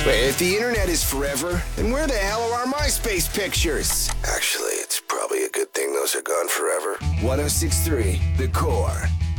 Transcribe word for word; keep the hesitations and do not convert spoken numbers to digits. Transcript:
Wait, if the internet is forever, then where the hell are our MySpace pictures? Actually, it's probably a good thing those are gone forever. one oh six point three, The Core.